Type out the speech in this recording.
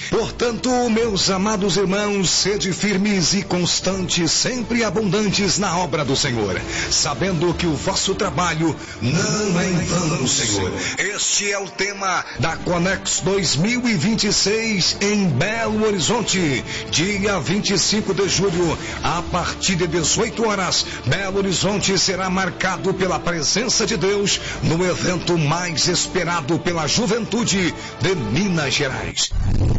Portanto, meus amados irmãos, sede firmes e constantes, sempre abundantes na obra do Senhor, sabendo que o vosso trabalho não é em vão, Senhor. Este é o tema da Conex 2026 em Belo Horizonte, dia 25 de julho, a partir de 18 horas, Belo Horizonte será marcado pela presença de Deus no evento mais esperado pela juventude de Minas Gerais.